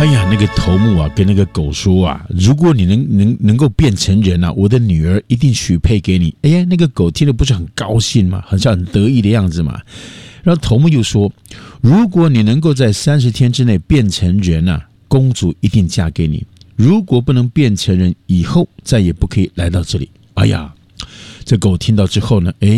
哎呀，那个头目啊，跟那个狗说啊，如果你能够变成人啊，我的女儿一定许配给你。哎呀，那个狗听了不是很高兴吗？好像很得意的样子嘛。然后头目又说，如果你能够在30天之内变成人啊，公主一定嫁给你。如果不能变成人，以后再也不可以来到这里。哎呀，这狗听到之后呢，